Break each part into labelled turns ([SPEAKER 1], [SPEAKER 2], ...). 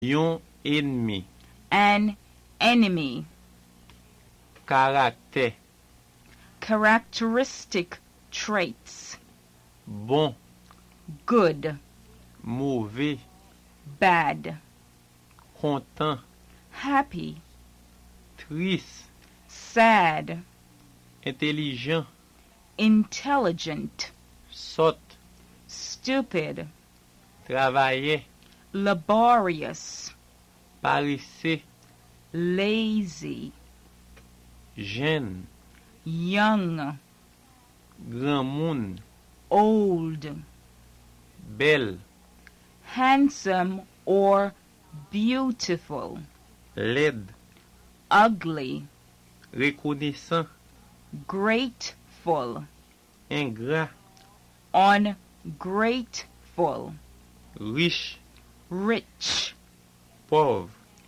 [SPEAKER 1] Yon ennemi.
[SPEAKER 2] An enemy.
[SPEAKER 1] Caractère.
[SPEAKER 2] Characteristic traits.
[SPEAKER 1] Bon.
[SPEAKER 2] Good.
[SPEAKER 1] Mauvais.
[SPEAKER 2] Bad.
[SPEAKER 1] Content.
[SPEAKER 2] Happy.
[SPEAKER 1] Triste.
[SPEAKER 2] Sad.
[SPEAKER 1] Intelligent.
[SPEAKER 2] Intelligent.
[SPEAKER 1] Sot.
[SPEAKER 2] Stupid.
[SPEAKER 1] Travailler.
[SPEAKER 2] Laborious.
[SPEAKER 1] Paresseux.
[SPEAKER 2] Lazy.
[SPEAKER 1] Jeune.
[SPEAKER 2] Young.
[SPEAKER 1] Grand monde.
[SPEAKER 2] Old.
[SPEAKER 1] Belle.
[SPEAKER 2] Handsome or beautiful.
[SPEAKER 1] Laide.
[SPEAKER 2] Ugly.
[SPEAKER 1] Reconnaissant.
[SPEAKER 2] Grateful.
[SPEAKER 1] Ingrat.
[SPEAKER 2] Ungrateful.
[SPEAKER 1] Riche.
[SPEAKER 2] Rich.
[SPEAKER 1] Pauvre.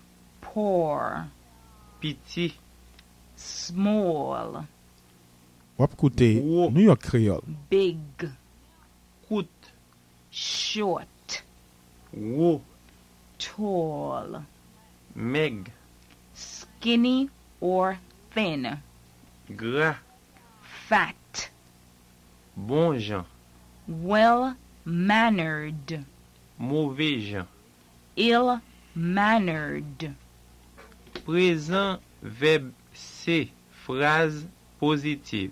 [SPEAKER 2] Poor.
[SPEAKER 1] Petit.
[SPEAKER 2] Small.
[SPEAKER 3] Wap koute
[SPEAKER 1] Gros.
[SPEAKER 3] New York Creole.
[SPEAKER 2] Big.
[SPEAKER 1] Coûte.
[SPEAKER 2] Short.
[SPEAKER 1] Gros.
[SPEAKER 2] Tall.
[SPEAKER 1] Maigre.
[SPEAKER 2] Skinny or thin.
[SPEAKER 1] Gras.
[SPEAKER 2] Fat.
[SPEAKER 1] Bon gens.
[SPEAKER 2] Well-mannered.
[SPEAKER 1] Mauvais gens.
[SPEAKER 2] Ill-mannered.
[SPEAKER 1] Présent verbe C. Phrase positive.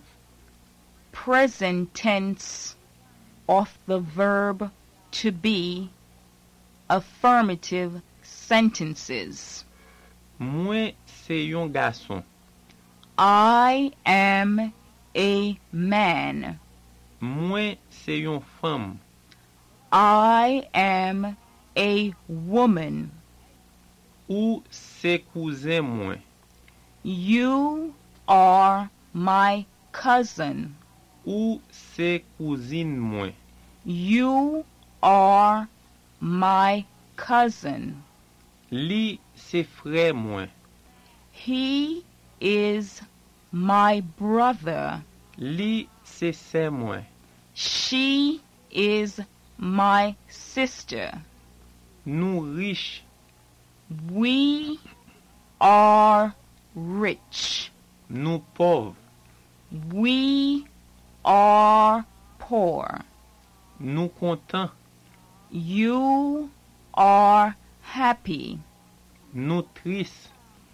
[SPEAKER 2] Present tense of the verb to be. Affirmative sentences.
[SPEAKER 1] Moi c'est yon garçon.
[SPEAKER 2] I am a man.
[SPEAKER 1] Moi c'est yon femme.
[SPEAKER 2] I am a woman.
[SPEAKER 1] Ou c'est cousin moi.
[SPEAKER 2] You are my cousin.
[SPEAKER 1] Ou c'est cousine moi.
[SPEAKER 2] You are my cousin.
[SPEAKER 1] Li c'est frère moi.
[SPEAKER 2] He is my brother.
[SPEAKER 1] Li c'est sœur moi.
[SPEAKER 2] She is my sister.
[SPEAKER 1] Nous riches.
[SPEAKER 2] We are rich.
[SPEAKER 1] Nous pauvres.
[SPEAKER 2] We are poor.
[SPEAKER 1] Nous contents.
[SPEAKER 2] You are happy.
[SPEAKER 1] Nous tristes.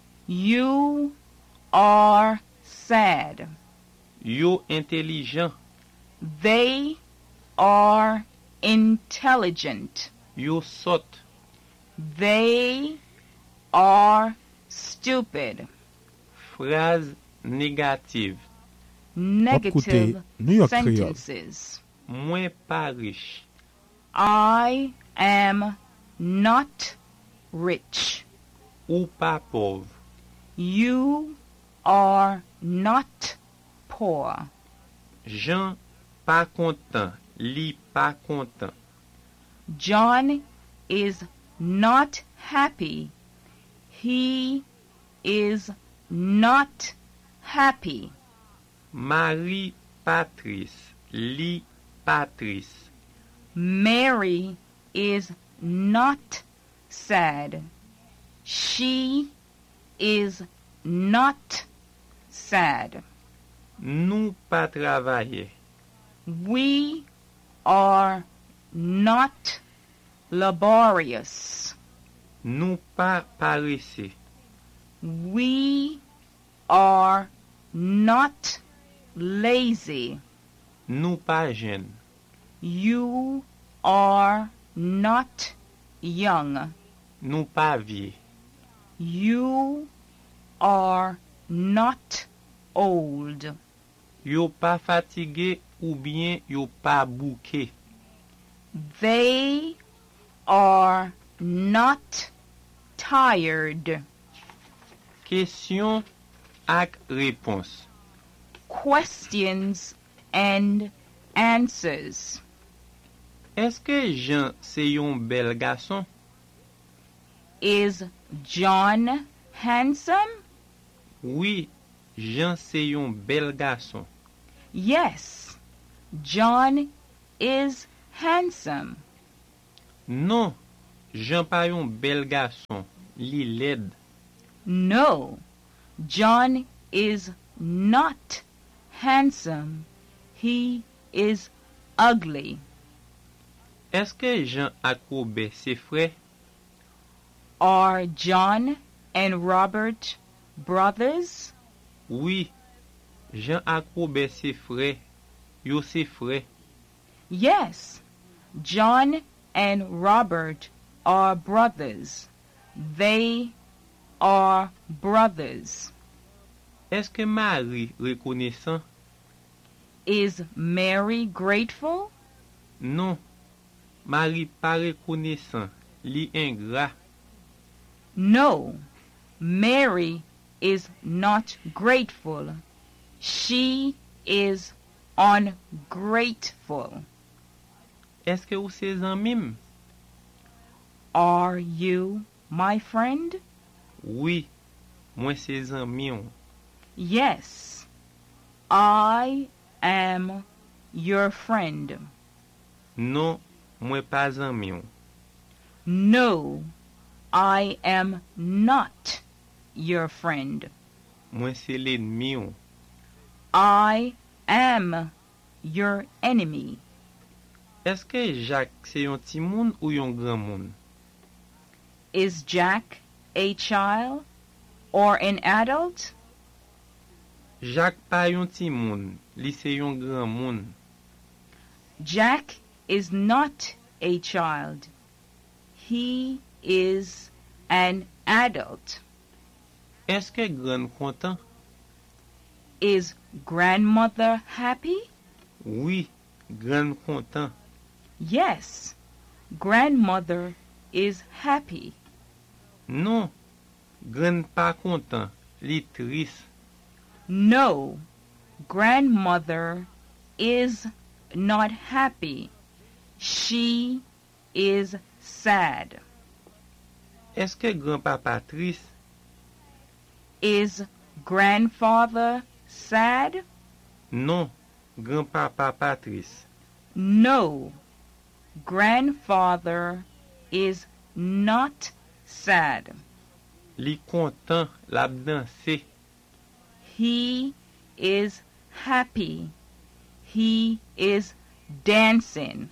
[SPEAKER 2] You are sad.
[SPEAKER 1] Yo intelligent.
[SPEAKER 2] They are intelligent.
[SPEAKER 1] Yo sot.
[SPEAKER 2] They are stupid.
[SPEAKER 1] Phrase négative.
[SPEAKER 2] Negative
[SPEAKER 3] New York Creole.
[SPEAKER 2] sentences.
[SPEAKER 1] Moins pas riche.
[SPEAKER 2] I am not rich.
[SPEAKER 1] Ou pas pauvre.
[SPEAKER 2] You are not poor.
[SPEAKER 1] Jean pas content. Li pas content.
[SPEAKER 2] John is not happy. He is not happy.
[SPEAKER 1] Marie Patrice. Li Patrice.
[SPEAKER 2] Mary is not sad. She is not sad.
[SPEAKER 1] Nous pas travailler.
[SPEAKER 2] We are not laborious.
[SPEAKER 1] Nous pas paresseux.
[SPEAKER 2] We are not lazy.
[SPEAKER 1] Nous pas jeunes.
[SPEAKER 2] You are not young.
[SPEAKER 1] Nous pas vieux.
[SPEAKER 2] You are not old.
[SPEAKER 1] Yo pas fatigué ou bien yo pas bouqué.
[SPEAKER 2] They are not tired.
[SPEAKER 1] Question ak réponse.
[SPEAKER 2] Questions and answers.
[SPEAKER 1] Est-ce que Jean c'est yon bel garçon?
[SPEAKER 2] Is John handsome?
[SPEAKER 1] Oui, Jean c'est yon bel garçon.
[SPEAKER 2] Yes, John is handsome.
[SPEAKER 1] Non, Jean pa yon bel garçon, li laid.
[SPEAKER 2] No, John is not handsome. He is ugly.
[SPEAKER 1] Est-ce que Jean ak Robert se frère?
[SPEAKER 2] Are John and Robert brothers?
[SPEAKER 1] Oui, Jean ak Robert se frère. Yo se frère.
[SPEAKER 2] Yes, John and Robert are brothers. They are brothers.
[SPEAKER 1] Est-ce que Marie reconnaissant?
[SPEAKER 2] Is Mary grateful?
[SPEAKER 1] Non, Marie pas reconnaissant, li ingrat.
[SPEAKER 2] No, Mary is not grateful. She is ungrateful.
[SPEAKER 1] Est-ce que ou se zanmim?
[SPEAKER 2] Are you my friend?
[SPEAKER 1] Oui, moi se zanmion.
[SPEAKER 2] Yes, I am your friend.
[SPEAKER 1] Non, moi pas zanmion.
[SPEAKER 2] No, I am not your friend.
[SPEAKER 1] Moi se l'ennemion.
[SPEAKER 2] I am your enemy.
[SPEAKER 1] Est-ce que Jacques se yon ti moun ou yon gran moun?
[SPEAKER 2] Is Jack a child or an adult?
[SPEAKER 1] Jacques pa yon ti moun, li se yon gran moun.
[SPEAKER 2] Jack is not a child. He is an adult.
[SPEAKER 1] Est-ce que gran content?
[SPEAKER 2] Is grandmother happy?
[SPEAKER 1] Oui, gran content.
[SPEAKER 2] Yes, grandmother is happy.
[SPEAKER 1] Non, gran pa content, li triste.
[SPEAKER 2] No, grandmother is not happy. She is sad.
[SPEAKER 1] Est-ce que grand-papa triste?
[SPEAKER 2] Is grandfather sad?
[SPEAKER 1] Non, grand-papa pas triste.
[SPEAKER 2] No, grandfather is not sad.
[SPEAKER 1] Li content, l'a danser.
[SPEAKER 2] He is happy. He is dancing.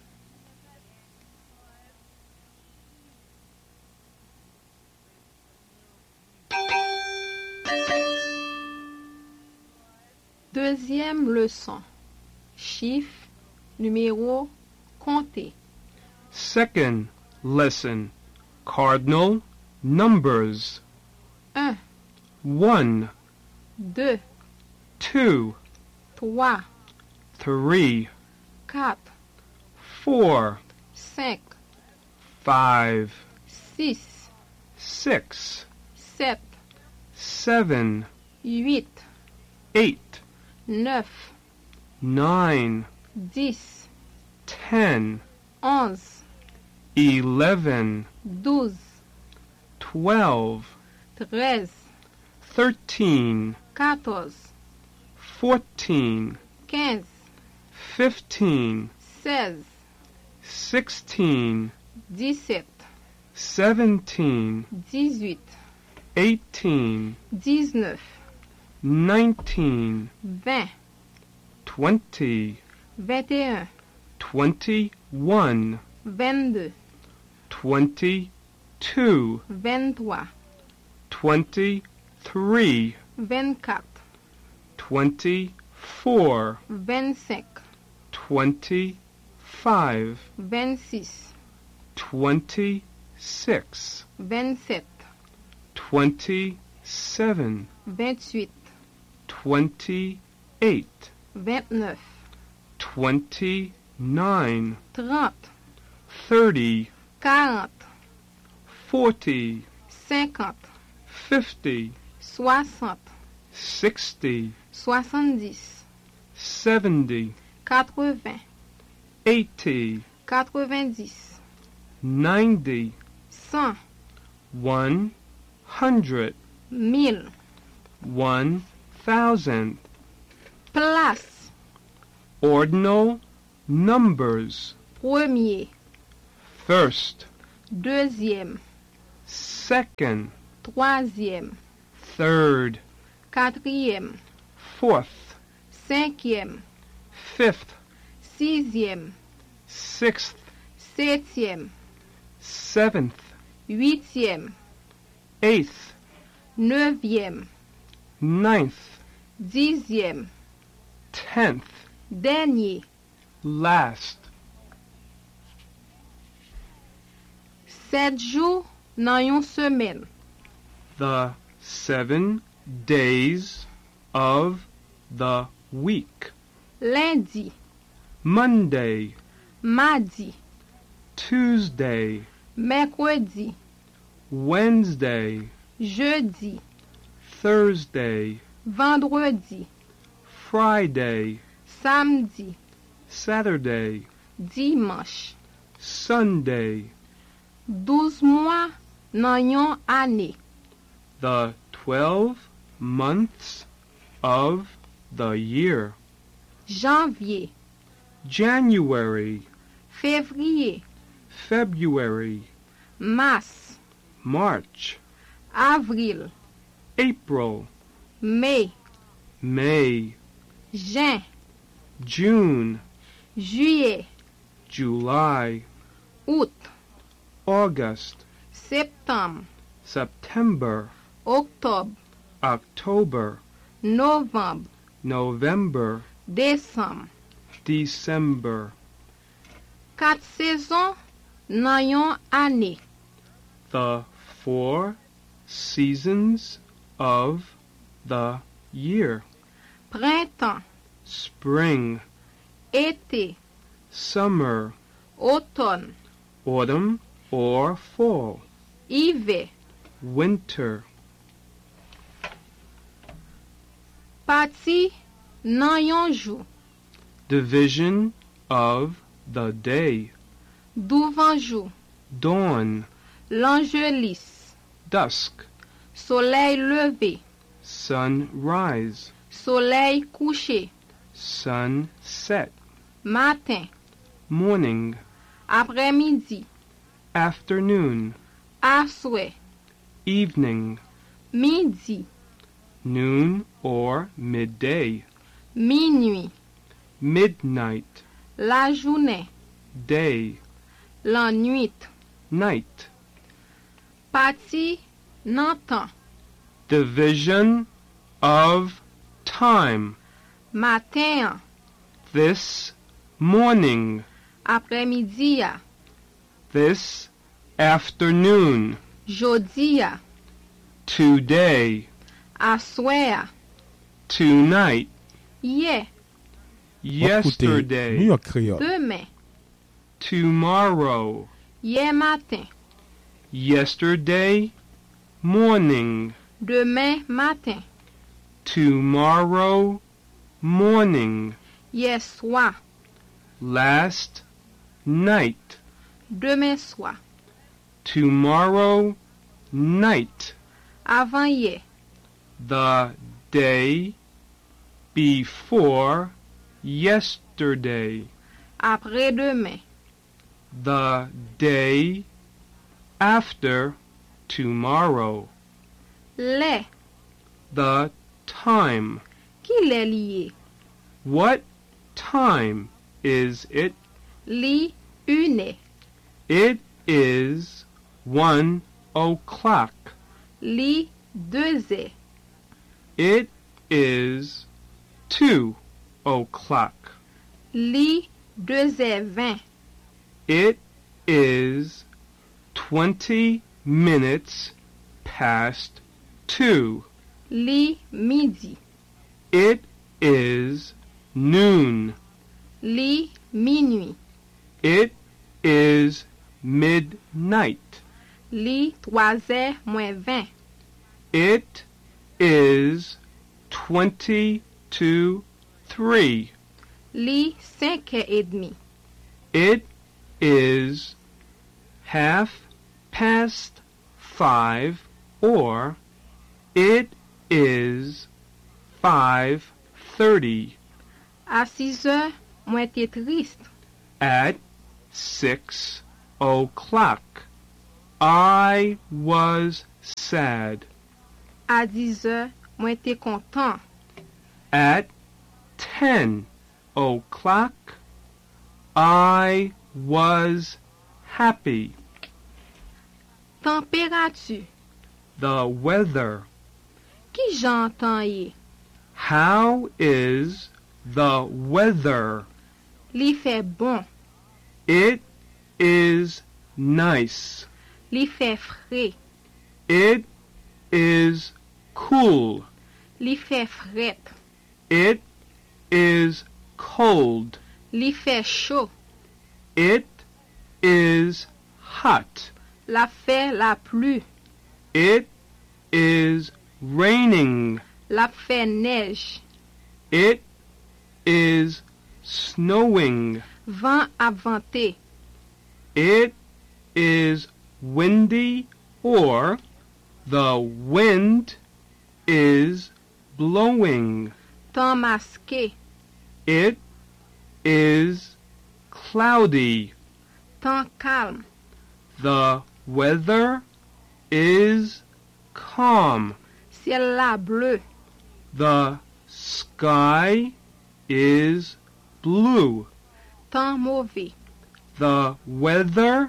[SPEAKER 4] Deuxième leçon. Chiffres, numéros, compter.
[SPEAKER 5] Second lesson. Cardinal numbers.
[SPEAKER 4] 1,
[SPEAKER 5] 1,
[SPEAKER 4] 2,
[SPEAKER 5] 2,
[SPEAKER 4] 3,
[SPEAKER 5] 3,
[SPEAKER 4] 4,
[SPEAKER 5] 4,
[SPEAKER 4] 5,
[SPEAKER 5] 5,
[SPEAKER 4] 6,
[SPEAKER 5] 6,
[SPEAKER 4] 7,
[SPEAKER 5] 7,
[SPEAKER 4] 8,
[SPEAKER 5] 8,
[SPEAKER 4] 9,
[SPEAKER 5] 9,
[SPEAKER 4] 10,
[SPEAKER 5] 10,
[SPEAKER 4] 11,
[SPEAKER 5] 11,
[SPEAKER 4] 12,
[SPEAKER 5] 12,
[SPEAKER 4] 13,
[SPEAKER 5] 13,
[SPEAKER 4] 14,
[SPEAKER 5] 14,
[SPEAKER 4] 15,
[SPEAKER 5] 15,
[SPEAKER 4] 16,
[SPEAKER 5] 16,
[SPEAKER 4] 17,
[SPEAKER 5] 17,
[SPEAKER 4] 18,
[SPEAKER 5] 18,
[SPEAKER 4] 19,
[SPEAKER 5] 19,
[SPEAKER 4] 20,
[SPEAKER 5] 20,
[SPEAKER 4] 21,
[SPEAKER 5] 21,
[SPEAKER 4] 22,
[SPEAKER 5] 22,
[SPEAKER 4] 23,
[SPEAKER 5] 23,
[SPEAKER 4] 24,
[SPEAKER 5] 24,
[SPEAKER 4] 25,
[SPEAKER 5] 25,
[SPEAKER 4] 26,
[SPEAKER 5] 26,
[SPEAKER 4] 27,
[SPEAKER 5] 27,
[SPEAKER 4] 28,
[SPEAKER 5] 28,
[SPEAKER 4] 29,
[SPEAKER 5] 29,
[SPEAKER 4] 30,
[SPEAKER 5] 30,
[SPEAKER 4] 40,
[SPEAKER 5] 40,
[SPEAKER 4] 50,
[SPEAKER 5] 50,
[SPEAKER 4] 60,
[SPEAKER 5] 60,
[SPEAKER 4] 70,
[SPEAKER 5] 70,
[SPEAKER 4] 80,
[SPEAKER 5] 80,
[SPEAKER 4] 90,
[SPEAKER 5] 90,
[SPEAKER 4] 100,
[SPEAKER 5] 100,
[SPEAKER 4] 1000,
[SPEAKER 5] 1000.
[SPEAKER 4] place,
[SPEAKER 5] Ordinal numbers.
[SPEAKER 4] premier,
[SPEAKER 5] First,
[SPEAKER 4] Deuxième.
[SPEAKER 5] second,
[SPEAKER 4] Troisième.
[SPEAKER 5] third,
[SPEAKER 4] Quatrième.
[SPEAKER 5] fourth,
[SPEAKER 4] Cinquième.
[SPEAKER 5] fifth,
[SPEAKER 4] Sixième.
[SPEAKER 5] sixth,
[SPEAKER 4] Septième.
[SPEAKER 5] seventh,
[SPEAKER 4] Huitième.
[SPEAKER 5] eighth,
[SPEAKER 4] Neuvième.
[SPEAKER 5] ninth,
[SPEAKER 4] Dixième.
[SPEAKER 5] 10th,
[SPEAKER 4] Dernier.
[SPEAKER 5] last.
[SPEAKER 4] 7 jours dans une semaine.
[SPEAKER 5] The 7 days of the week.
[SPEAKER 4] Lundi.
[SPEAKER 5] Monday,
[SPEAKER 4] Mardi.
[SPEAKER 5] Tuesday,
[SPEAKER 4] Mercredi.
[SPEAKER 5] Wednesday,
[SPEAKER 4] Jeudi.
[SPEAKER 5] Thursday,
[SPEAKER 4] Vendredi.
[SPEAKER 5] Friday,
[SPEAKER 4] Samedi.
[SPEAKER 5] Saturday,
[SPEAKER 4] Dimanche.
[SPEAKER 5] Sunday.
[SPEAKER 4] 12 mois dans une année.
[SPEAKER 5] The 12 months of the year.
[SPEAKER 4] Janvier.
[SPEAKER 5] January,
[SPEAKER 4] Février.
[SPEAKER 5] February,
[SPEAKER 4] Mars.
[SPEAKER 5] March,
[SPEAKER 4] Avril.
[SPEAKER 5] April,
[SPEAKER 4] Mai.
[SPEAKER 5] May,
[SPEAKER 4] Juin.
[SPEAKER 5] June,
[SPEAKER 4] Juillet.
[SPEAKER 5] July,
[SPEAKER 4] Août.
[SPEAKER 5] August,
[SPEAKER 4] Septembre.
[SPEAKER 5] September,
[SPEAKER 4] Octobre.
[SPEAKER 5] October,
[SPEAKER 4] Novembre.
[SPEAKER 5] November,
[SPEAKER 4] Décembre.
[SPEAKER 5] December.
[SPEAKER 4] 4 saisons dans une année.
[SPEAKER 5] The 4 seasons of the year.
[SPEAKER 4] Printemps.
[SPEAKER 5] Spring,
[SPEAKER 4] Été.
[SPEAKER 5] summer,
[SPEAKER 4] Automne.
[SPEAKER 5] autumn or fall,
[SPEAKER 4] Hiver.
[SPEAKER 5] winter.
[SPEAKER 4] Parti dans un jour.
[SPEAKER 5] Division of the day.
[SPEAKER 4] Devant jour.
[SPEAKER 5] Dawn,
[SPEAKER 4] L'angélisse.
[SPEAKER 5] dusk,
[SPEAKER 4] Soleil levé.
[SPEAKER 5] sunrise,
[SPEAKER 4] Soleil couché.
[SPEAKER 5] sunset,
[SPEAKER 4] Matin.
[SPEAKER 5] morning,
[SPEAKER 4] Après-midi.
[SPEAKER 5] afternoon,
[SPEAKER 4] Asoué.
[SPEAKER 5] evening,
[SPEAKER 4] Midi.
[SPEAKER 5] noon or midday,
[SPEAKER 4] Minuit.
[SPEAKER 5] midnight,
[SPEAKER 4] La journée.
[SPEAKER 5] day,
[SPEAKER 4] La nuit.
[SPEAKER 5] night.
[SPEAKER 4] Parti dans temps.
[SPEAKER 5] Division of time.
[SPEAKER 4] Matin.
[SPEAKER 5] This morning,
[SPEAKER 4] Après-midi.
[SPEAKER 5] this afternoon,
[SPEAKER 4] Jeudi.
[SPEAKER 5] today,
[SPEAKER 4] Asoué.
[SPEAKER 5] tonight,
[SPEAKER 4] Hier.
[SPEAKER 3] Wap koute New
[SPEAKER 5] yesterday,
[SPEAKER 3] York Creole.
[SPEAKER 4] Demain.
[SPEAKER 5] tomorrow,
[SPEAKER 4] Hier matin.
[SPEAKER 5] yesterday morning,
[SPEAKER 4] Demain matin.
[SPEAKER 5] tomorrow morning,
[SPEAKER 4] Hier soir.
[SPEAKER 5] last night,
[SPEAKER 4] Demain soir.
[SPEAKER 5] tomorrow night,
[SPEAKER 4] Avant hier.
[SPEAKER 5] the day before yesterday,
[SPEAKER 4] Après-demain.
[SPEAKER 5] the day after tomorrow,
[SPEAKER 4] Les.
[SPEAKER 5] the time.
[SPEAKER 4] Qui l'est lié?
[SPEAKER 5] What time is it?
[SPEAKER 4] Li une.
[SPEAKER 5] It is 1 o'clock.
[SPEAKER 4] Li deux.
[SPEAKER 5] It is 2 o'clock.
[SPEAKER 4] Li 2h20.
[SPEAKER 5] It is 20 minutes past 2.
[SPEAKER 4] Li midi.
[SPEAKER 5] It is noon.
[SPEAKER 4] Li minuit.
[SPEAKER 5] It is midnight.
[SPEAKER 4] Li 3h moins 20.
[SPEAKER 5] It is 20 to 3.
[SPEAKER 4] Li 5h30.
[SPEAKER 5] It is half past 5 or it is 5:30
[SPEAKER 4] À 6h, moins t'es triste.
[SPEAKER 5] at 6 o'clock. I was sad.
[SPEAKER 4] À 10 heures, moi t'es content.
[SPEAKER 5] At 10 o'clock, I was happy.
[SPEAKER 4] Température.
[SPEAKER 5] The weather.
[SPEAKER 4] Qui j'entends y?
[SPEAKER 5] How is the weather?
[SPEAKER 4] Li fait bon.
[SPEAKER 5] It is nice.
[SPEAKER 4] Li fait frais.
[SPEAKER 5] It is cool.
[SPEAKER 4] Li fait fret.
[SPEAKER 5] It is cold.
[SPEAKER 4] Li fait chaud.
[SPEAKER 5] It is hot.
[SPEAKER 4] La fait la pluie.
[SPEAKER 5] It is raining.
[SPEAKER 4] La fait neige.
[SPEAKER 5] It is snowing.
[SPEAKER 4] Vent à venter.
[SPEAKER 5] It is windy, or the wind is blowing.
[SPEAKER 4] Temps masqué.
[SPEAKER 5] It is cloudy.
[SPEAKER 4] Temps calme.
[SPEAKER 5] The weather is calm.
[SPEAKER 4] Ciel la bleu.
[SPEAKER 5] The sky is blue.
[SPEAKER 4] Temps mauvais.
[SPEAKER 5] The weather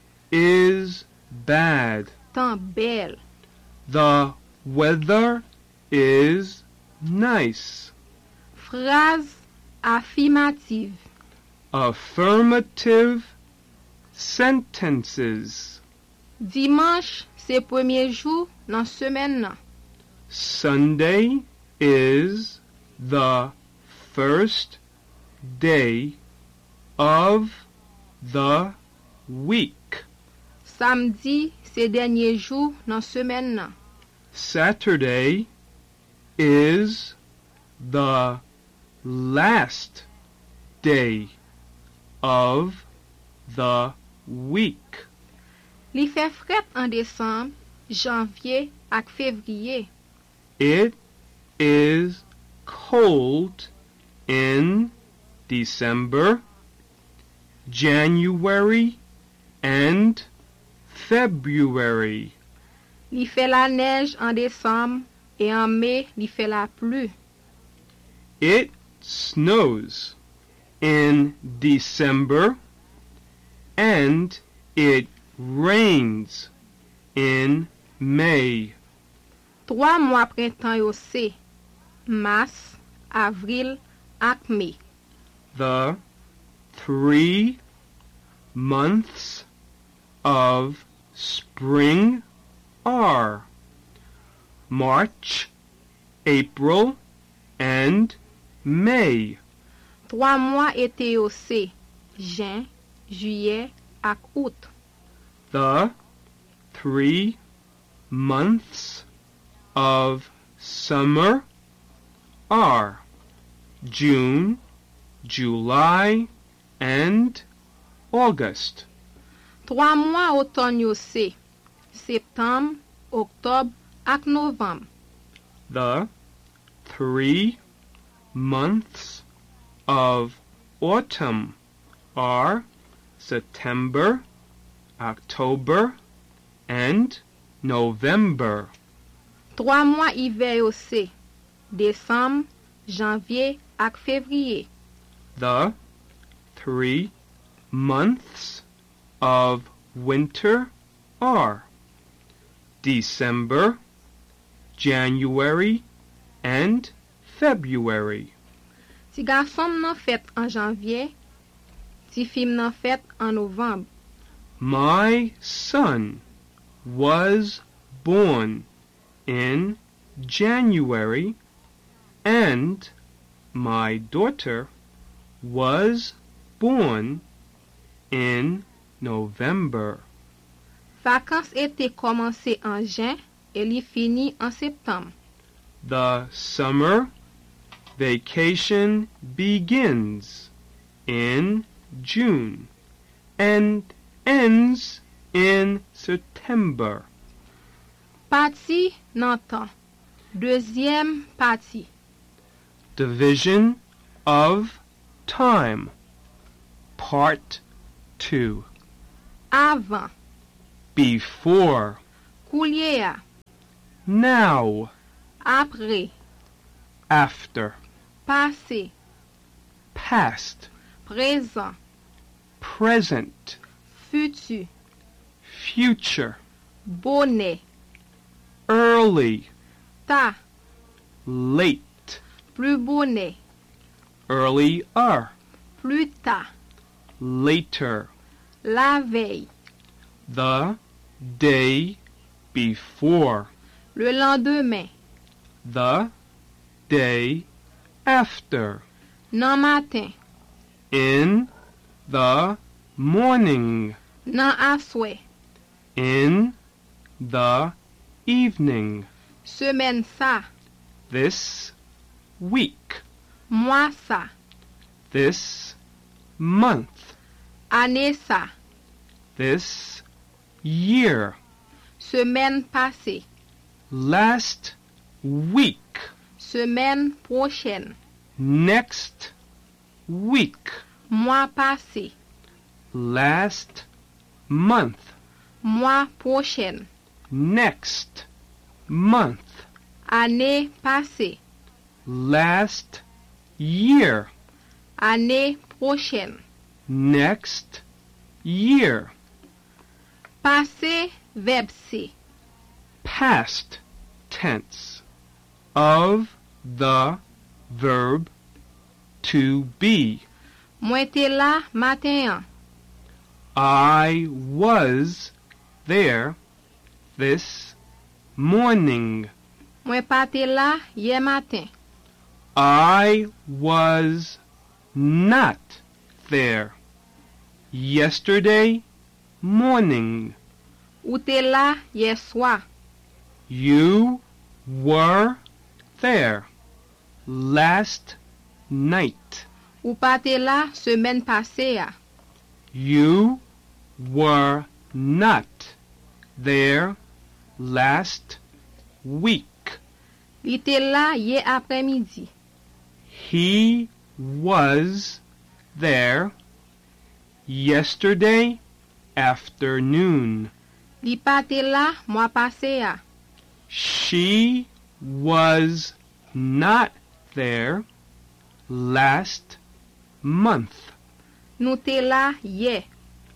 [SPEAKER 5] is bad.
[SPEAKER 4] Temps belle.
[SPEAKER 5] The weather is nice.
[SPEAKER 4] Phrase affirmative.
[SPEAKER 5] Affirmative sentences.
[SPEAKER 4] Dimanche, c'est premier jour dans semaine nan.
[SPEAKER 5] Sunday is the first day of the week.
[SPEAKER 4] Samedi, c'est dernier jour dans semaine nan.
[SPEAKER 5] Saturday is the last day of the week.
[SPEAKER 4] Li fait fret en décembre, janvier ak février.
[SPEAKER 5] It is cold in December, January, and February.
[SPEAKER 4] Li fait la neige en décembre et en mai, li fait la pluie.
[SPEAKER 5] It snows in December, and it rains in May.
[SPEAKER 4] 3 mois printemps yo se mars, avril ak mai.
[SPEAKER 5] The 3 months of spring are March, April, and May.
[SPEAKER 4] 3 mois été yo se juin, juillet ak août.
[SPEAKER 5] The 3 months of summer are June, July, and August.
[SPEAKER 4] 3 mois automne yo se septembre, octobre ak novembre.
[SPEAKER 5] The 3 months of autumn are September, October, and November.
[SPEAKER 4] 3 mois hiver yo se décembre, janvier ak février.
[SPEAKER 5] The 3 months of winter are December, January, and February.
[SPEAKER 4] Ti garçon nan fête en janvier, ti fille nan fête en novembre.
[SPEAKER 5] My son was born in January, and my daughter was born in November.
[SPEAKER 4] Vacances été commencé en juin et li fini en septembre.
[SPEAKER 5] The summer vacation begins in June and ends in September.
[SPEAKER 4] Partie nan temps. Deuxième partie.
[SPEAKER 5] Division of time. Part 2.
[SPEAKER 4] Avant.
[SPEAKER 5] before,
[SPEAKER 4] Koulye a,
[SPEAKER 5] now,
[SPEAKER 4] apre,
[SPEAKER 5] after,
[SPEAKER 4] pase,
[SPEAKER 5] past,
[SPEAKER 4] prezan,
[SPEAKER 5] present,
[SPEAKER 4] futu,
[SPEAKER 5] future,
[SPEAKER 4] bonne,
[SPEAKER 5] early,
[SPEAKER 4] ta,
[SPEAKER 5] late,
[SPEAKER 4] plus bonne,
[SPEAKER 5] earlier,
[SPEAKER 4] plus ta,
[SPEAKER 5] later,
[SPEAKER 4] la veille,
[SPEAKER 5] the day before,
[SPEAKER 4] le lendemain,
[SPEAKER 5] the day after,
[SPEAKER 4] nan matin,
[SPEAKER 5] in the morning,
[SPEAKER 4] nan aswe,
[SPEAKER 5] in the evening,
[SPEAKER 4] semaine sa,
[SPEAKER 5] this week,
[SPEAKER 4] mois sa,
[SPEAKER 5] this month,
[SPEAKER 4] année sa,
[SPEAKER 5] this year,
[SPEAKER 4] semaine passée,
[SPEAKER 5] last week,
[SPEAKER 4] semaine prochaine,
[SPEAKER 5] next week,
[SPEAKER 4] mois passé,
[SPEAKER 5] last month,
[SPEAKER 4] mois prochaine,
[SPEAKER 5] next month,
[SPEAKER 4] année passée,
[SPEAKER 5] last year,
[SPEAKER 4] année prochaine.
[SPEAKER 5] next year,
[SPEAKER 4] Passé, verbe C.
[SPEAKER 5] past tense of the verb to be.
[SPEAKER 4] Mwen te la matin an.
[SPEAKER 5] I was there this morning.
[SPEAKER 4] Mwen pa te la ye matin.
[SPEAKER 5] I was not there yesterday morning.
[SPEAKER 4] Ou te la ye swa.
[SPEAKER 5] You were there last night.
[SPEAKER 4] Ou pa te la semaine passée a.
[SPEAKER 5] You were not there last week.
[SPEAKER 4] Li te la ye après-midi.
[SPEAKER 5] He was there yesterday afternoon.
[SPEAKER 4] Li pa te la mois passé a.
[SPEAKER 5] She was not there last month.
[SPEAKER 4] Nou te la ye.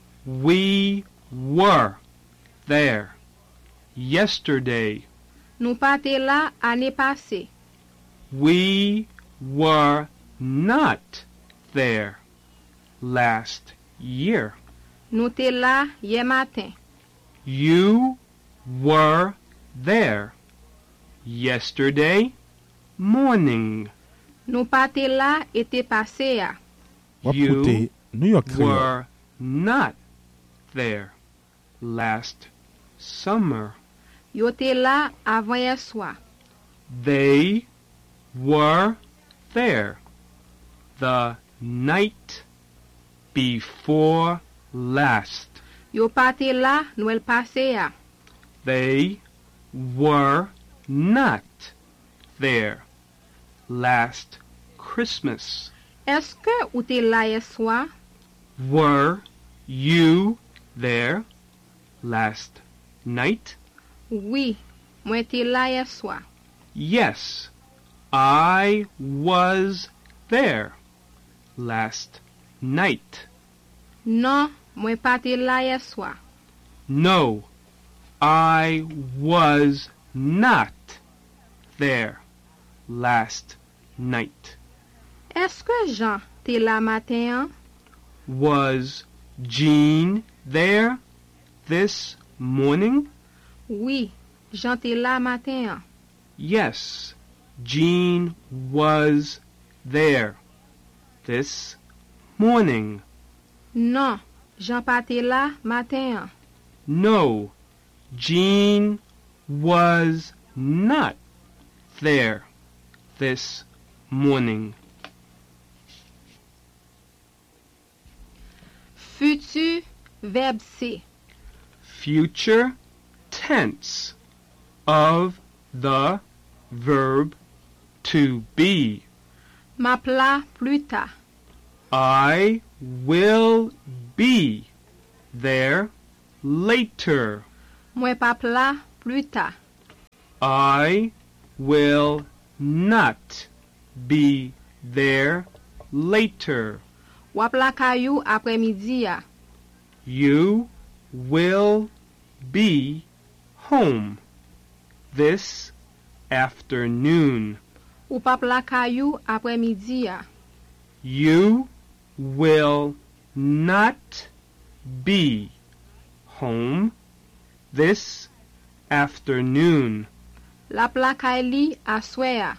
[SPEAKER 5] We were there yesterday.
[SPEAKER 4] Nou pa te la année passée.
[SPEAKER 5] We were not there last year.
[SPEAKER 4] Nou te la ye matin.
[SPEAKER 5] You were there yesterday morning.
[SPEAKER 4] Nou pa te la été passé a.
[SPEAKER 3] Wap
[SPEAKER 5] You
[SPEAKER 3] koute New York Creole.
[SPEAKER 5] were not there last summer.
[SPEAKER 4] Yo te la avant hier soir.
[SPEAKER 5] They were there the night before last.
[SPEAKER 4] Yo pa te la Noël passé a.
[SPEAKER 5] They were not there last Christmas.
[SPEAKER 4] Est-ce que ou te la hier soir?
[SPEAKER 5] Were you there last night?
[SPEAKER 4] Oui, mwen te la hier soir.
[SPEAKER 5] Yes, I was there last night.
[SPEAKER 4] Non, mwen pa te la hier soir.
[SPEAKER 5] No, I was not there last night.
[SPEAKER 4] Est-ce que Jean te la matin an?
[SPEAKER 5] Was Jean there this morning?
[SPEAKER 4] Oui, Jean te la matin an.
[SPEAKER 5] Yes, Jean was there this morning.
[SPEAKER 4] Non, Jean pa te la matin an.
[SPEAKER 5] No, Jean was not there this morning.
[SPEAKER 4] Futur, verbe C.
[SPEAKER 5] Future tense of the verb to be.
[SPEAKER 4] M'apla plus tard.
[SPEAKER 5] I will be there later.
[SPEAKER 4] Mwen pap la plus tard.
[SPEAKER 5] I will not be there later.
[SPEAKER 4] Wap la kayou après-midi ya.
[SPEAKER 5] You will be home this afternoon.
[SPEAKER 4] Ou pap la kayou après-midi ya.
[SPEAKER 5] You will not be home this afternoon.
[SPEAKER 4] La pla kay li aswe ya.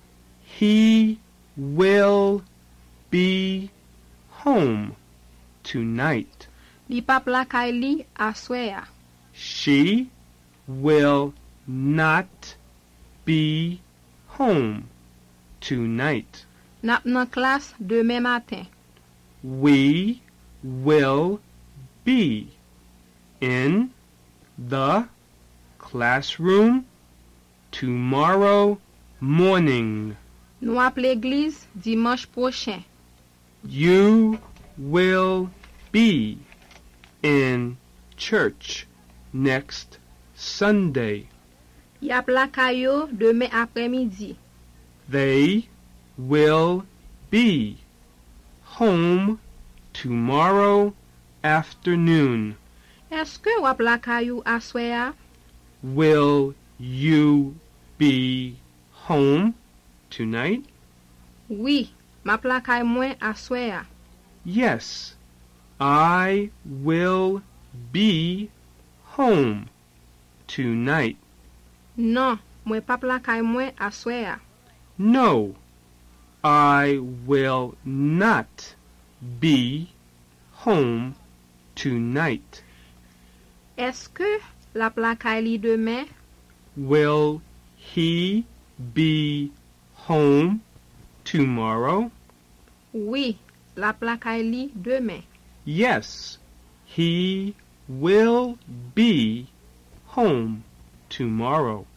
[SPEAKER 5] He will be home tonight.
[SPEAKER 4] Li pap la kay li aswe ya.
[SPEAKER 5] She will not be home tonight.
[SPEAKER 4] Nap nan klas demain matin.
[SPEAKER 5] We will be in the classroom tomorrow morning.
[SPEAKER 4] Nou ap l'église dimanche prochain.
[SPEAKER 5] You will be in church next Sunday.
[SPEAKER 4] Y ap la kayo demain après-midi.
[SPEAKER 5] They will be home tomorrow afternoon.
[SPEAKER 4] Eske wap la kayo aswe ya?
[SPEAKER 5] Will you be home tonight?
[SPEAKER 4] Oui, map la kay mwen aswe ya.
[SPEAKER 5] Yes, I will be home tonight.
[SPEAKER 4] Non, mwen pap la kay mwen aswe ya.
[SPEAKER 5] No, I will not be home tonight.
[SPEAKER 4] Eske la pla kay li demain?
[SPEAKER 5] Will he be home tomorrow?
[SPEAKER 4] Oui, la pla kay li demain.
[SPEAKER 5] Yes, he will be home tomorrow.